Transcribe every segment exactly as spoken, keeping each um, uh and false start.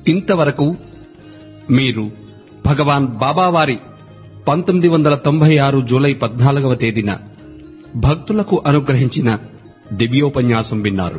ఇంతవరకు మీరు భగవాన్ బాబావారి పంతొమ్మిది వందల తొంభై ఆరు జూలై పద్నాలుగవ తేదీన భక్తులకు అనుగ్రహించిన దివ్యోపన్యాసం విన్నారు.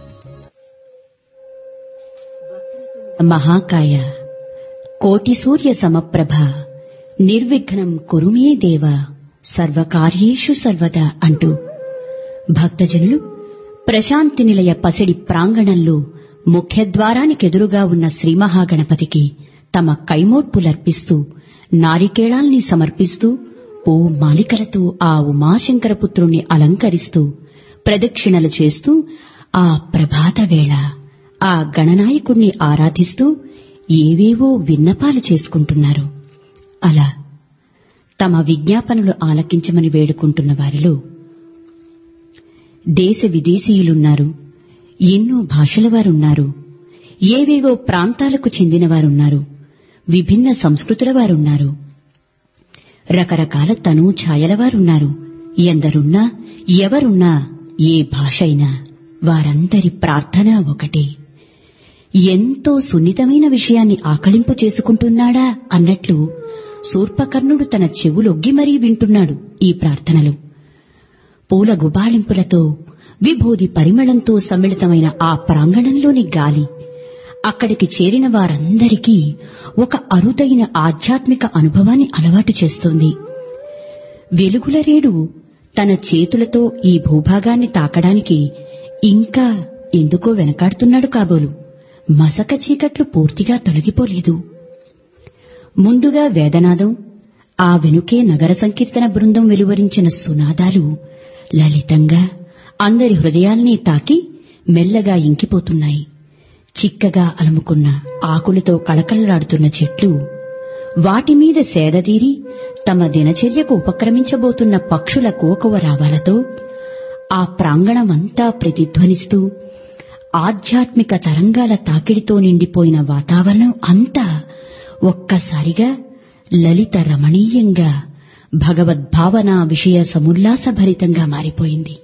మహాకాయ కోటి సూర్య సమప్రభ నిర్విఘ్నం కురు మే దేవ సర్వకార్యేషు సర్వదా అంటూ భక్తజనులు ప్రశాంతి నిలయ పసిడి ప్రాంగణంలో ముఖ్యద్వారానికెదురుగా ఉన్న శ్రీ మహాగణపతికి తమ కైమోడ్పులర్పిస్తూ నారికేళాల్ని సమర్పిస్తూ ఓ మాలికలతో ఆ ఉమాశంకరపుత్రుణ్ణి అలంకరిస్తూ ప్రదక్షిణలు చేస్తూ ఆ ప్రభాత వేళ ఆ గణనాయకుణ్ణి ఆరాధిస్తూ ఏవేవో విన్నపాలు చేసుకుంటున్నారు. అలా తమ విజ్ఞాపనలు ఆలకించమని వేడుకుంటున్న వారిలో దేశ విదేశీయులున్నారు, ఎన్నో భాషల వారున్నారు, ఏవేవో ప్రాంతాలకు చెందిన వారున్నారు, విభిన్న సంస్కృతుల వారున్నారు, రకరకాల తను ఛాయల వారున్నారు. ఎందరున్నా ఎవరున్నా ఏ భాష అయినా వారందరి ప్రార్థన ఒకటే. ఎంతో సున్నితమైన విషయాన్ని ఆకళింపు చేసుకుంటున్నాడా అన్నట్లు శూర్పకర్ణుడు తన చెవులొగ్గి మరీ వింటున్నాడు ఈ ప్రార్థనలు. పూల గుబాళింపులతో విభూది పరిమళంతో సమ్మిళితమైన ఆ ప్రాంగణంలోని గాలి అక్కడికి చేరిన వారందరికీ ఒక అరుదైన ఆధ్యాత్మిక అనుభవాన్ని అలవాటు చేస్తోంది. వెలుగుల రేడు తన చేతులతో ఈ భూభాగాన్ని తాకడానికి ఇంకా ఎందుకో వెనకాడుతున్నాడు కాబోలు. మసక చీకట్లు పూర్తిగా తొలగిపోలేదు. ముందుగా వేదనాదం, ఆ వెనుకే నగర సంకీర్తన బృందం వెలువరించిన సునాదాలు లలితంగా అందరి హృదయాల్ని తాకి మెల్లగా ఇంకిపోతున్నాయి. చిక్కగా అలుముకున్న ఆకులతో కళకళలాడుతున్న చెట్లు, వాటిమీద సేదతీరి తమ దినచర్యకు ఉపక్రమించబోతున్న పక్షుల కోకవ రావాలతో ఆ ప్రాంగణమంతా ప్రతిధ్వనిస్తూ ఆధ్యాత్మిక తరంగాల తాకిడితో నిండిపోయిన వాతావరణం అంతా ఒక్కసారిగా లలిత రమణీయంగా భగవద్భావనా విషయ సముల్లాసభరితంగా మారిపోయింది.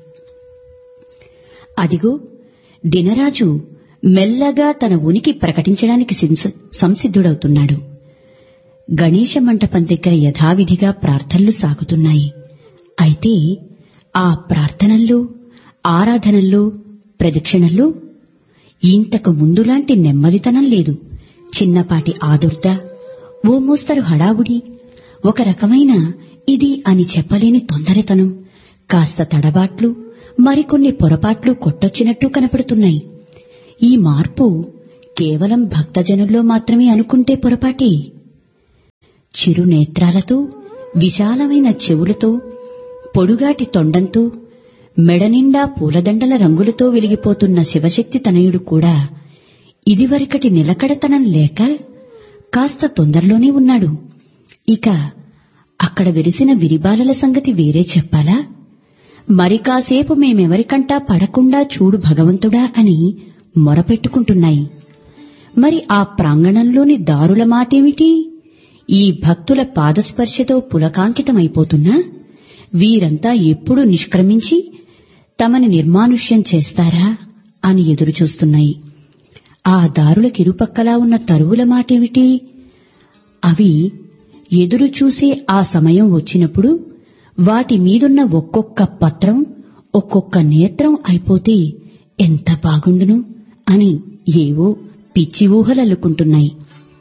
అదిగో దినరాజు మెల్లగా తన ఉనికి ప్రకటించడానికి సంసిద్ధుడవుతున్నాడు. గణేశ మంటపం దగ్గర యథావిధిగా ప్రార్థనలు సాగుతున్నాయి. అయితే ఆ ప్రార్థనల్లో, ఆరాధనల్లో, ప్రదక్షిణల్లో ఇంతకు ముందులాంటి నెమ్మదితనం లేదు. చిన్నపాటి ఆదుర్ద, ఓ మోస్తరు హడావుడి, ఒక రకమైన ఇది అని చెప్పలేని తొందరతనం, కాస్త తడబాట్లు, మరికొన్ని పొరపాట్లు కొట్టొచ్చినట్టు కనపడుతున్నాయి. ఈ మార్పు కేవలం భక్తజనుల్లో మాత్రమే అనుకుంటే పొరపాటే. చిరునేత్రాలతో, విశాలమైన చెవులతో, పొడుగాటి తొండంతో, మెడనిండా పూలదండల రంగులతో వెలిగిపోతున్న శివశక్తి తనయుడు కూడా ఇదివరకటి నిలకడతనం లేక కాస్త తొందరలోనే ఉన్నాడు. ఇక అక్కడ విరిసిన విరిబాలల సంగతి వేరే చెప్పాలా? మరి కాసేపు మేమెవరికంటా పడకుండా చూడు భగవంతుడా అని మొరపెట్టుకుంటున్నాయి. మరి ఆ ప్రాంగణంలోని దారుల మాటేమిటి? ఈ భక్తుల పాదస్పర్శతో పులకాంకితమైపోతున్నా వీరంతా ఎప్పుడు నిష్క్రమించి తమని నిర్మానుష్యం చేస్తారా అని ఎదురుచూస్తున్నాయి. ఆ దారులకిరుపక్కలా ఉన్న తరువుల మాటేమిటి? అవి ఎదురుచూసే ఆ సమయం వచ్చినప్పుడు వాటి మీదున్న ఒక్కొక్క పత్రం, ఒక్కొక్క నేత్రం అయిపోతే ఎంత బాగుండును అని ఏవో పిచ్చి ఊహలల్లుకుంటున్నాయి.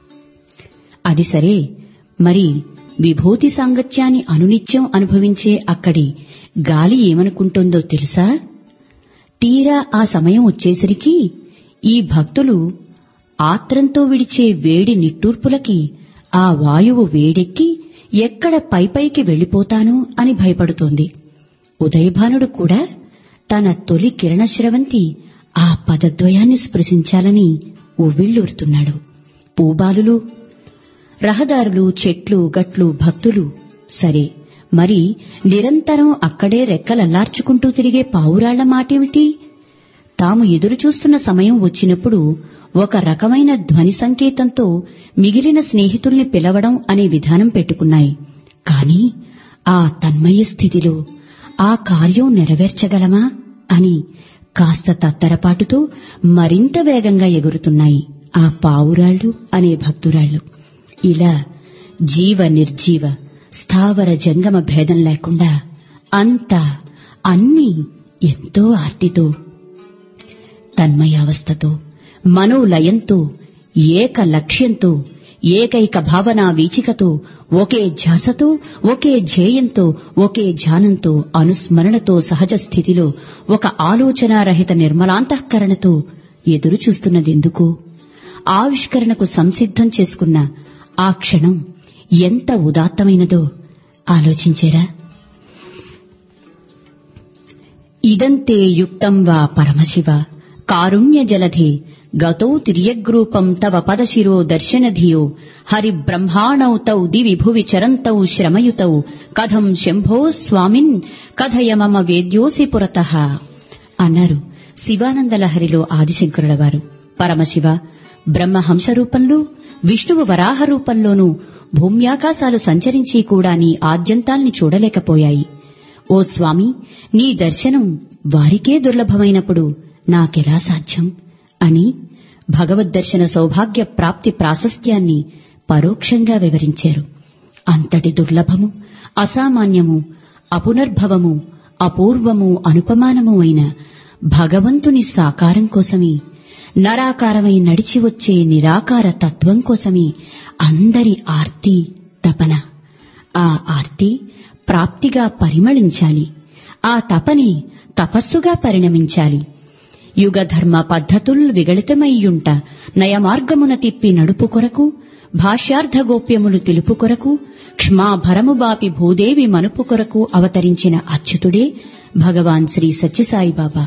అది సరే, మరి విభూతి సాంగత్యాన్ని అనునిత్యం అనుభవించే అక్కడి గాలి ఏమనుకుంటోందో తెలుసా? తీరా ఆ సమయం వచ్చేసరికి ఈ భక్తులు ఆత్రంతో విడిచే వేడి నిట్టూర్పులకి ఆ వాయువు వేడెక్కి ఎక్కడ పైపైకి వెళ్లిపోతాను అని భయపడుతోంది. ఉదయభానుడు కూడా తన తొలి కిరణశ్రవంతి ఆ పదద్వయాన్ని స్పృశించాలని ఉవ్విళ్లూరుతున్నాడు. పూబాలులు, రహదారులు, చెట్లు, గట్లు, భక్తులు సరే, మరి నిరంతరం అక్కడే రెక్కలల్లార్చుకుంటూ తిరిగే పావురాళ్ల మాటేమిటి? తాము ఎదురుచూస్తున్న సమయం వచ్చినప్పుడు ఒక రకమైన ధ్వని సంకేతంతో మిగిలిన స్నేహితుల్ని పిలవడం అనే విధానం పెట్టుకున్నాయి. కాని ఆ తన్మయ స్థితిలో ఆ కార్యం నెరవేర్చగలమా అని కాస్త తత్తరపాటుతో మరింత వేగంగా ఎగురుతున్నాయి. ఆ పావురాళ్ళు అనే భక్తురాళ్ళు. ఇలా జీవ నిర్జీవ స్థావర జంగమ భేదం లేకుండా అంతా అన్నీ ఎంతో ఆర్తితో తన్మయావస్థతో మనోలయంతో ఏక లక్ష్యంతో ఏకైక భావనా వీచికతో ఒకే ధ్యాసతో ఒకే ధ్యేయంతో ఒకే ధ్యానంతో అనుస్మరణతో సహజ స్థితిలో ఒక ఆలోచనారహిత నిర్మలాంతఃకరణతో ఎదురు చూస్తున్నదెందుకు? ఆవిష్కరణకు సంసిద్ధం చేసుకున్న ఆ క్షణం ఎంత ఉదాత్తమైనదో ఆలోచించేరా? ఇదంతే యుక్తం వా పరమశివ కారుణ్య జలధే గతో తిర్యగ్రూపం తవ పదశిరో దర్శనధియో హరి బ్రహ్మాణౌ తౌ దివి భువి చరంతౌ శ్రమయుతౌ కథం శంభో స్వామిన్ కథయ మమ వేద్యోసి పురతః అన్నారు శివానందలహరిలో ఆదిశంకరుల వారు. పరమశివ బ్రహ్మహంస రూపంలో విష్ణువు వరాహ రూపంలోనూ భూమ్యాకాశాలు సంచరించి కూడా నీ ఆద్యంతాల్ని చూడలేకపోయాయి. ఓ స్వామి, నీ దర్శనం వారికే దుర్లభమైనప్పుడు నాకెలా సాధ్యం అని భగవద్దర్శన సౌభాగ్య ప్రాప్తి ప్రాశస్త్యాన్ని పరోక్షంగా వివరించారు. అంతటి దుర్లభము, అసామాన్యము, అపునర్భవము, అపూర్వము, అనుపమానము అయిన భగవంతుని సాకారం కోసమే, నరాకారమై నడిచి వచ్చే నిరాకార తత్వం కోసమే అందరి ఆర్తి తపన. ఆ ఆర్తి ప్రాప్తిగా పరిమళించాలి. ఆ తపని తపస్సుగా పరిణమించాలి. యుగధర్మ పద్ధతుల్ విగళితమయ్యుంట నయమార్గమున తిప్పి నడుపు కొరకు, భాష్యార్థ గోప్యములు తెలుపు కొరకు, క్షమాభరము బాపి భూదేవి మనుపు కొరకు అవతరించిన అచ్యుతుడే భగవాన్ శ్రీ సత్యసాయిబాబా.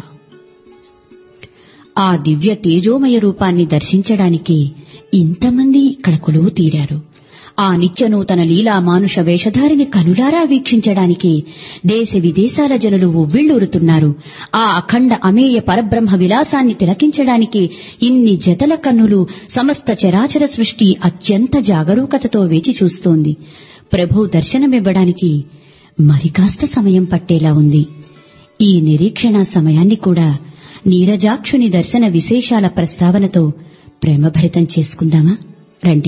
ఆ దివ్య తేజోమయ రూపాన్ని దర్శించడానికి ఇంతమంది ఇక్కడ కొలువు తీరారు. ఆ నిత్యనూతన లీలా మానుష వేషధారిని కనులారా వీక్షించడానికి దేశ విదేశాల జనులు ఉవ్విళ్లూరుతున్నారు. ఆ అఖండ అమేయ పరబ్రహ్మ విలాసాన్ని తిలకించడానికి ఇన్ని జతల కన్నులు, సమస్త చరాచర సృష్టి అత్యంత జాగరూకతతో వేచి చూస్తోంది. ప్రభు దర్శనమివ్వడానికి మరికాస్త సమయం పట్టేలా ఉంది. ఈ నిరీక్షణ సమయాన్ని కూడా నీరజాక్షుని దర్శన విశేషాల ప్రస్తావనతో ప్రేమభరితం చేసుకుందామా? రండి.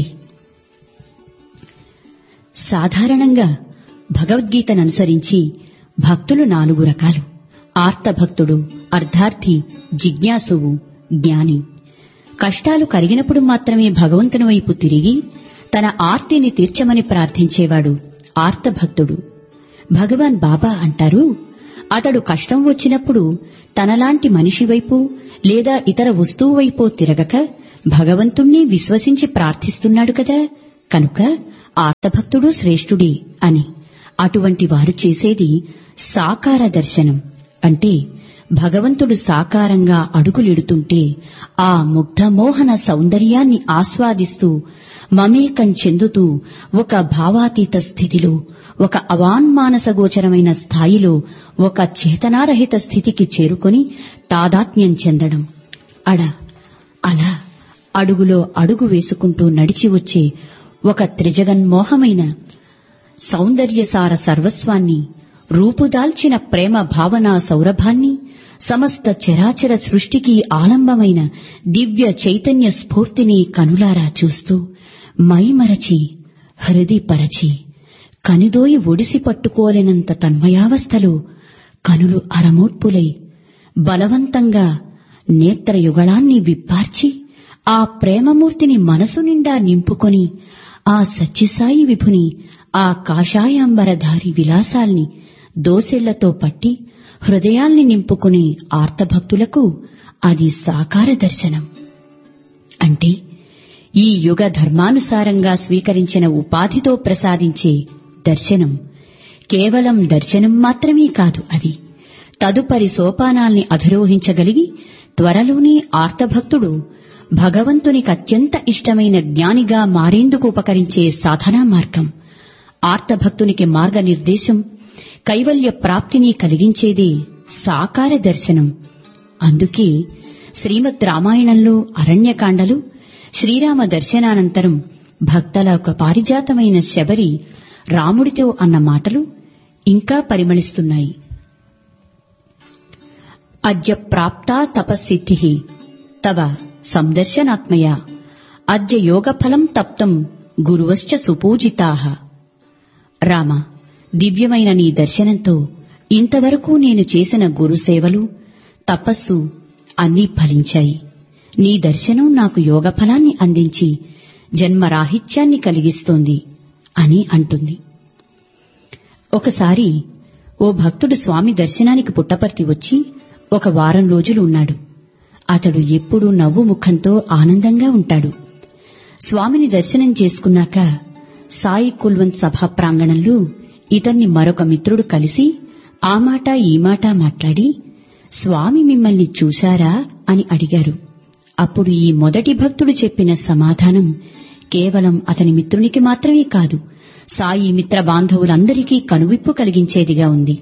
సాధారణంగా భగవద్గీతననుసరించి భక్తులు నాలుగు రకాలు: ఆర్తభక్తుడు, అర్ధార్థి, జిజ్ఞాసువు, జ్ఞాని. కష్టాలు కలిగినప్పుడు మాత్రమే భగవంతుని వైపు తిరిగి తన ఆర్తిని తీర్చమని ప్రార్థించేవాడు ఆర్తభక్తుడు. భగవాన్ బాబా అంటారు, అతడు కష్టం వచ్చినప్పుడు తనలాంటి మనిషి వైపు లేదా ఇతర వస్తువు వైపు తిరగక భగవంతుణ్ణి విశ్వసించి ప్రార్థిస్తున్నాడు కదా, కనుక ఆర్తభక్తుడు శ్రేష్ఠుడే అని. అటువంటి వారు చేసేది సాకార దర్శనం. అంటే భగవంతుడు సాకారంగా అడుగులిడుతుంటే ఆ ముగ్ధమోహన సౌందర్యాన్ని ఆస్వాదిస్తూ మమేకం చెందుతూ ఒక భావాతీత స్థితిలో, ఒక అవాన్మానసగోచరమైన స్థాయిలో, ఒక చేతనారహిత స్థితికి చేరుకొని తాదాత్మ్యం చెందడం. అడ అలా అడుగులో అడుగు వేసుకుంటూ నడిచి వచ్చే ఒక త్రిజగన్మోహమైన సౌందర్యసార సర్వస్వాన్ని, రూపుదాల్చిన ప్రేమ భావనా సౌరభాన్ని, సమస్త చరాచర సృష్టికి ఆలంబమైన దివ్య చైతన్య స్ఫూర్తిని కనులారా చూస్తూ మైమరచి హృదిపరచి కనుదోయి ఒడిసి పట్టుకోలేనంత తన్మయావస్థలో కనులు అరమోడ్పులై బలవంతంగా నేత్రయుగళాన్ని విప్పార్చి ఆ ప్రేమమూర్తిని మనసు నిండా నింపుకొని ఆ సత్యసాయి విభుని, ఆ కాషాయాంబరధారి విలాసాల్ని దోసెళ్లతో పట్టి హృదయాల్ని నింపుకునే ఆర్తభక్తులకు అది సాకార దర్శనం. అంటే ఈ యుగ ధర్మానుసారంగా స్వీకరించిన ఉపాధితో ప్రసాదించే దర్శనం కేవలం దర్శనం మాత్రమే కాదు. అది తదుపరి సోపానాల్ని అధిరోహించగలిగి త్వరలోనే ఆర్తభక్తుడు భగవంతునికి అత్యంత ఇష్టమైన జ్ఞానిగా మారేందుకు ఉపకరించే సాధనా మార్గం. ఆర్తభక్తునికి మార్గనిర్దేశం, కైవల్య ప్రాప్తిని కలిగించేదే సాకార దర్శనం. అందుకే శ్రీమద్ రామాయణంలో అరణ్యకాండలు శ్రీరామ దర్శనానంతరం భక్తల ఒక పారిజాతమైన శబరి రాముడితో అన్న మాటలు ఇంకా పరిమళిస్తున్నాయి. అద్య ప్రాప్తా తపస్సిద్ధిః తవ సందర్శనాత్మయా అద్య యోగఫలం తప్తం గురువశ్చ సుపూజితాః. రామ, దివ్యమైన నీ దర్శనంతో ఇంతవరకు నేను చేసిన గురుసేవలు, తపస్సు అన్నీ ఫలించాయి. నీ దర్శనం నాకు యోగఫలాన్ని అందించి జన్మరాహిత్యాన్ని కలిగిస్తోంది అని అంటుంది. ఒకసారి ఓ భక్తుడు స్వామి దర్శనానికి పుట్టపర్తి వచ్చి ఒక వారం రోజులు ఉన్నాడు. అతడు ఎప్పుడూ నవ్వు ముఖంతో ఆనందంగా ఉంటాడు. స్వామిని దర్శనం చేసుకున్నాక సాయి కుల్వంత్ సభా ప్రాంగణంలో ఇతన్ని మరొక మిత్రుడు కలిసి ఆ మాట ఈ మాట మాట్లాడి, స్వామి మిమ్మల్ని చూశారా అని అడిగారు. అప్పుడు ఈ మొదటి భక్తుడు చెప్పిన సమాధానం కేవలం అతని మిత్రునికి మాత్రమే కాదు, సాయి మిత్ర బాంధవులందరికీ కనువిప్పు కలిగించేదిగా ఉంది.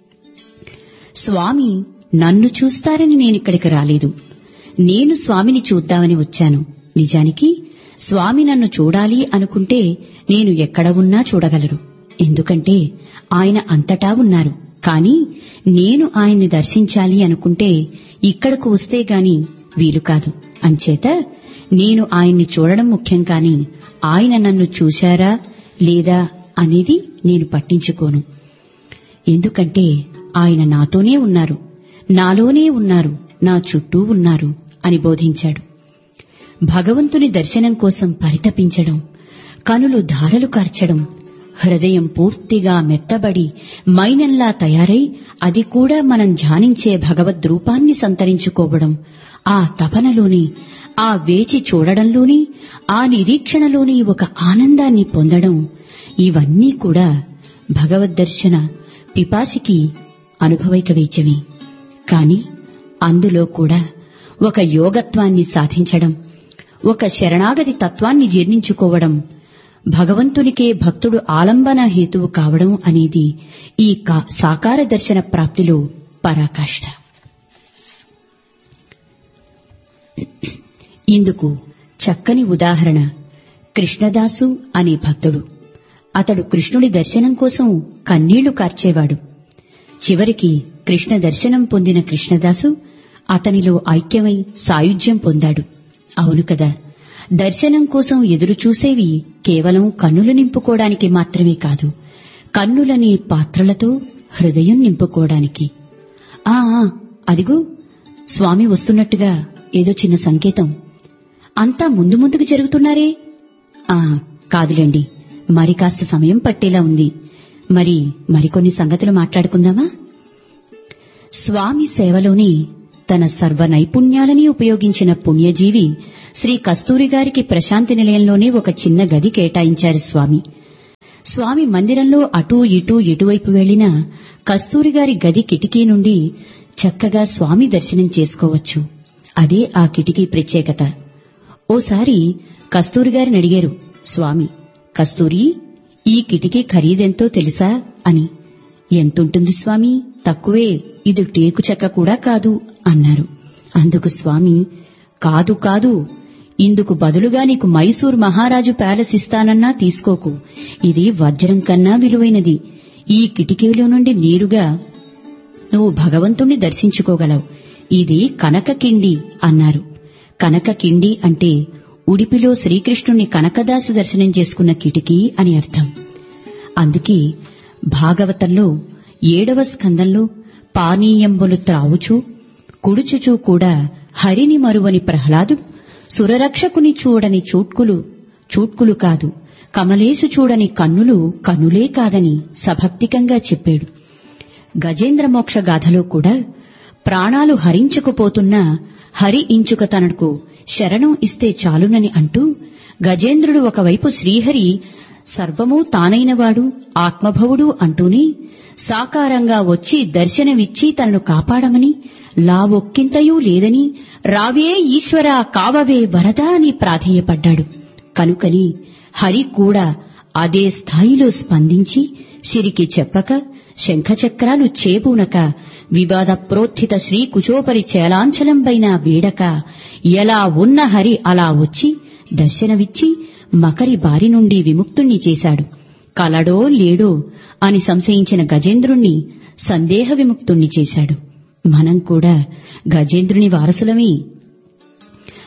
స్వామి నన్ను చూస్తారని నేనిక్కడికి రాలేదు, నేను స్వామిని చూద్దామని వచ్చాను. నిజానికి స్వామి నన్ను చూడాలి అనుకుంటే నేను ఎక్కడ ఉన్నా చూడగలరు, ఎందుకంటే ఆయన అంతటా ఉన్నారు. కాని నేను ఆయన్ని దర్శించాలి అనుకుంటే ఇక్కడకు వస్తే గాని వీలు కాదు. అంచేత నేను ఆయన్ని చూడడం ముఖ్యం కాని ఆయన నన్ను చూశారా లేదా అనేది నేను పట్టించుకోను. ఎందుకంటే ఆయన నాతోనే ఉన్నారు, నాలోనే ఉన్నారు, నా చుట్టూ ఉన్నారు అని బోధించాడు. భగవంతుని దర్శనం కోసం పరితపించడం, కనులు ధారలు కార్చడం, హృదయం పూర్తిగా మెత్తబడి మైనంలా తయారై అది కూడా మనం ధ్యానించే భగవద్రూపాన్ని సంతరించుకోవడం, ఆ తపనలోని, ఆ వేచి చూడడంలోని, ఆ నిరీక్షణలోని ఒక ఆనందాన్ని పొందడం, ఇవన్నీ కూడా భగవద్దర్శన పిపాసికి అనుభవైక వేద్యమే. కాని అందులో కూడా ఒక యోగత్వాన్ని సాధించడం, ఒక శరణాగతి తత్వాన్ని జీర్ణించుకోవడం, భగవంతునికే భక్తుడు ఆలంబన హేతువు కావడం అనేది ఈ సాకార దర్శన ప్రాప్తిలో పరాకాష్ఠ. ఇందుకు చక్కని ఉదాహరణ కృష్ణదాసు అనే భక్తుడు. అతడు కృష్ణుడి దర్శనం కోసం కన్నీళ్లు కార్చేవాడు. చివరికి కృష్ణ దర్శనం పొందిన కృష్ణదాసు అతనిలో ఐక్యమై సాయుధ్యం పొందాడు. అవును కదా, దర్శనం కోసం ఎదురుచూసేవి కేవలం కన్నులు నింపుకోవడానికి మాత్రమే కాదు, కన్నులని పాత్రలతో హృదయం నింపుకోవడానికి. ఆ అదిగో స్వామి వస్తున్నట్టుగా ఏదో చిన్న సంకేతం. అంతా ముందు ముందుకు జరుగుతున్నారే. ఆ కాదులేండి, మరి కాస్త సమయం పట్టేలా ఉంది. మరి మరికొన్ని సంగతులు మాట్లాడుకుందామా? స్వామి సేవలోని తన సర్వ నైపుణ్యాలని ఉపయోగించిన పుణ్యజీవి శ్రీ కస్తూరి గారికి ప్రశాంతి నిలయంలోనే ఒక చిన్న గది కేటాయించారు స్వామి. స్వామి మందిరంలో అటూ ఇటూ ఎటువైపు వెళ్లినా కస్తూరి గారి గది కిటికీ నుండి చక్కగా స్వామి దర్శనం చేసుకోవచ్చు. అదే ఆ కిటికీ ప్రత్యేకత. ఓసారి కస్తూరి గారిని అడిగారు స్వామి, కస్తూరి, ఈ కిటికీ ఖరీదెంతో తెలుసా అని. ఎంతుంటుంది స్వామి? తక్కువే, ఇది టేకు చెక్క కూడా కాదు అన్నారు. అందుకు స్వామి, కాదు కాదు, ఇందుకు బదులుగా నీకు మైసూర్ మహారాజు ప్యాలెస్ ఇస్తానన్నా తీసుకోకు, ఇది వజ్రం కన్నా విలువైనది. ఈ కిటికీలో నుండి నేరుగా నువ్వు భగవంతుణ్ణి దర్శించుకోగలవు. ఇది కనకకిండి అన్నారు. కనకకిండి అంటే ఉడిపిలో శ్రీకృష్ణుణ్ణి కనకదాసు దర్శనం చేసుకున్న కిటికీ అని అర్థం. అందుకే భాగవతంలో ఏడవ స్కందంలో పానీయంబులు త్రావుచూ కుడుచుచూ కూడా హరిని మరువని ప్రహ్లాదుడు సురరక్షకుని చూడని చూట్కులు చూట్కులు కాదు, కమలేసు చూడని కన్నులు కన్నులే కాదని సభక్తికంగా చెప్పాడు. గజేంద్ర మోక్ష గాథలో కూడా ప్రాణాలు హరించుకుపోతున్నా హరి ఇంచుక తనకు శరణం ఇస్తే చాలునని అంటూ గజేంద్రుడు ఒకవైపు శ్రీహరి సర్వమూ తానైనవాడు ఆత్మభవుడు అంటూనే సాకారంగా వచ్చి దర్శనమిచ్చి తనను కాపాడమని, లావొక్కింతయూ లేదని, రావే ఈశ్వరా కావవే వరదా అని ప్రాధేయపడ్డాడు. కనుకని హరి కూడా అదే స్థాయిలో స్పందించి సిరికి చెప్పక, శంఖచక్రాలు చేబూనక, వివాద ప్రోత్థిత శ్రీ కుచోపరి చేలాంచలంపైన వీడక, ఎలా ఉన్న హరి అలా వచ్చి దర్శనమిచ్చి మకరి బారి నుండి విముక్తుణ్ణి చేశాడు. కలడో లేడో అని సంశయించిన గజేంద్రుణ్ణి సందేహ విముక్తుణ్ణి చేశాడు. మనం కూడా గజేంద్రుని వారసులమే.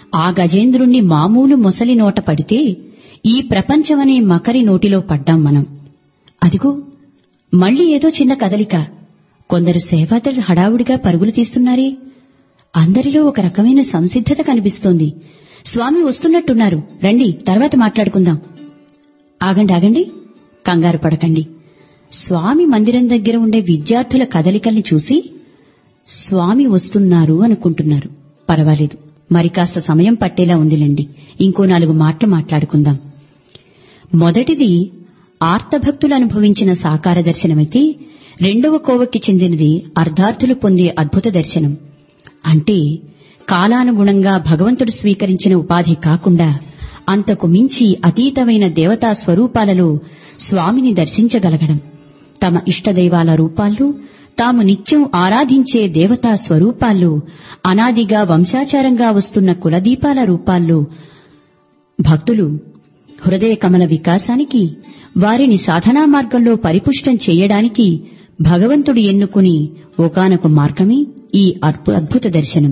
ఆ గజేంద్రుణ్ణి మామూలు మొసలి నోట పడితే ఈ ప్రపంచమనే మకరి నోటిలో పడ్డాం మనం. అదిగో మళ్లీ ఏదో చిన్న కదలిక. కొందరు సేవాదళ హడావుడిగా పరుగులు తీస్తున్నారే. అందరిలో ఒక రకమైన సంసిద్ధత కనిపిస్తోంది. స్వామి వస్తున్నట్టున్నారు, రండి తర్వాత మాట్లాడుకుందాం. ఆగండి ఆగండి, కంగారు పడకండి. స్వామి మందిరం దగ్గర ఉండే విద్యార్థుల కదలికల్ని చూసి స్వామి వస్తున్నారు అనుకుంటున్నారు. పర్వాలేదు, మరి కాస్త సమయం పట్టేలా ఉందిలేండి. ఇంకో నాలుగు మాటలు మాట్లాడుకుందాం. మొదటిది ఆర్తభక్తులు అనుభవించిన సాకార దర్శనమైతే, రెండవ కోవకి చెందినది అర్ధార్థులు పొందే అద్భుత దర్శనం. అంటే కాలానుగుణంగా భగవంతుడు స్వీకరించిన ఉపాధి కాకుండా అంతకు మించి అతీతమైన దేవతా స్వరూపాలలో స్వామిని దర్శించగలగడం. తమ ఇష్టదైవాల రూపాల్లో, తాము నిత్యం ఆరాధించే దేవతా స్వరూపాల్లో, అనాదిగా వంశాచారంగా వస్తున్న కులదీపాల రూపాల్లో భక్తులు హృదయ కమల వికాసానికి, వారిని సాధనా మార్గంలో పరిపుష్టం చేయడానికి భగవంతుడు ఎన్నుకుని ఒకానొక మార్గమే ఈ అద్భుత దర్శనం.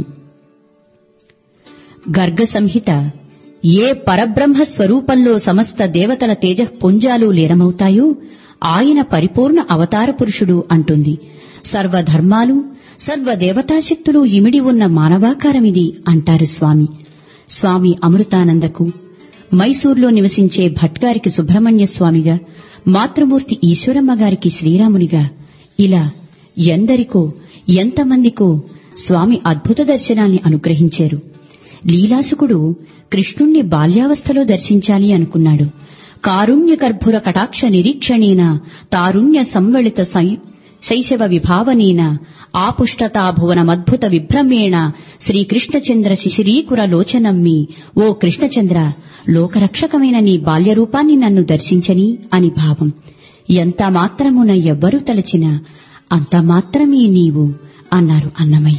గర్గ సంహిత ఏ పరబ్రహ్మ స్వరూపంలో సమస్త దేవతల తేజఃపుంజాలు లీనమవుతాయో ఆయన పరిపూర్ణ అవతార పురుషుడు అంటుంది. సర్వధర్మాలు, సర్వదేవతాశక్తులు ఇమిడి ఉన్న మానవాకారమిది అంటారు స్వామి. స్వామి అమృతానందకు, మైసూర్లో నివసించే భట్గారికి సుబ్రహ్మణ్య స్వామిగా, మాతృమూర్తి ఈశ్వరమ్మ గారికి శ్రీరామునిగా, ఇలా ఎందరికో ఎంతమందికో స్వామి అద్భుత దర్శనాన్ని అనుగ్రహించారు. లీలాసుకుడు కృష్ణుణ్ణి బాల్యావస్థలో దర్శించాలి అనుకున్నాడు. కారుణ్య కర్భుర కటాక్ష నిరీక్షణేన తారుణ్య సంవళిత శైశవ విభావనేన ఆపుష్టతా భువనమద్భుత విభ్రమేణ శ్రీకృష్ణచంద్ర శిశిరీకుర లోచనమ్మి, ఓ కృష్ణచంద్ర, లోకరక్షకమైన నీ బాల్యరూపాన్ని నన్ను దర్శించని అని భావం. ఎంత మాత్రమున ఎవ్వరూ తలచినా అంత మాత్రమే నీవు అన్నారు అన్నమయ్య.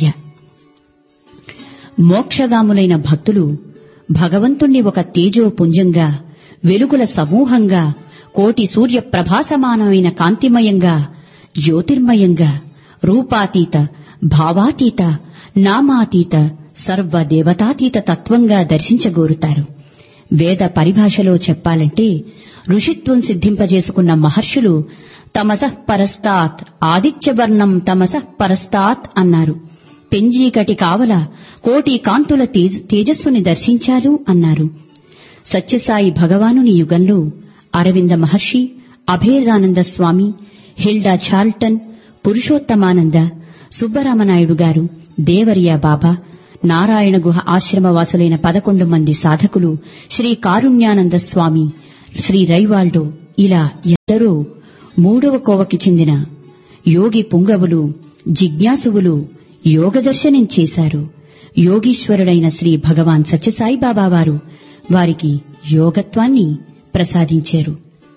మోక్షగాములైన భక్తులు భగవంతుణ్ణి ఒక తేజోపుంజంగా, వెలుగుల సమూహంగా, కోటి సూర్య ప్రభాసమానమైన కాంతిమయంగా, జ్యోతిర్మయంగా, రూపాతీత, భావాతీత, నామాతీత, సర్వదేవతాతీత తత్వంగా దర్శించగోరుతారు. వేద పరిభాషలో చెప్పాలంటే ఋషిత్వం సిద్ధింపజేసుకున్న మహర్షులు తమసః పరస్తాత్ ఆదిత్యవర్ణం తమసః పరస్తాత్ అన్నారు. పెంజీకటి కావల కోటి కాంతుల తేజస్సుని దర్శించారు అన్నారు. సత్యసాయి భగవానుని యుగంలో అరవింద మహర్షి, అభేదానంద స్వామి, హిల్డా చార్ల్టన్, పురుషోత్తమానంద, సుబ్బరామనాయుడు గారు, దేవరియా బాబా, నారాయణ గుహ ఆశ్రమవాసులైన పదకొండు మంది సాధకులు, శ్రీ కారుణ్యానంద స్వామి, శ్రీ రైవాల్డో, ఇలా ఎందరో మూడవ కోవకి చెందిన యోగి పుంగవులు, జిజ్ఞాసువులు యోగదర్శనం చేశారు. యోగీశ్వరుడైన శ్రీ భగవాన్ సత్యసాయిబాబా వారు వారికి యోగత్వాన్ని ప్రసాదించారు.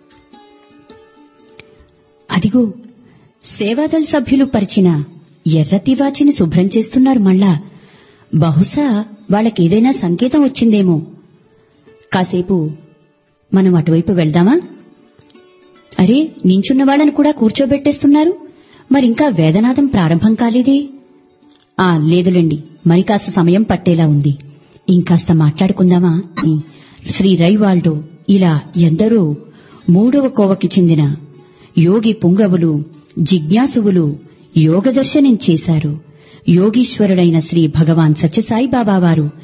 అదిగో సేవాదళ సభ్యులు పరిచిన ఎర్రతివాచిని శుభ్రం చేస్తున్నారు. మళ్ళా బహుశా వాళ్ళకేదైనా సంకేతం వచ్చిందేమో. కాసేపు మనం అటువైపు వెళ్దామా? అరే, నించున్న వాళ్ళని కూడా కూర్చోబెట్టేస్తున్నారు. మరింకా వేదనాదం ప్రారంభం కాలేదే. ఆ లేదులేండి, మరి కాస్త సమయం పట్టేలా ఉంది. ఇంకాస్త మాట్లాడుకుందామా? శ్రీ రైవాల్డో, ఇలా ఎందరో మూడవ కోవకి చెందిన యోగి పుంగవులు, జిజ్ఞాసువులు యోగదర్శనం చేశారు. యోగీశ్వరుడైన శ్రీ భగవాన్ సత్యసాయిబాబా వారు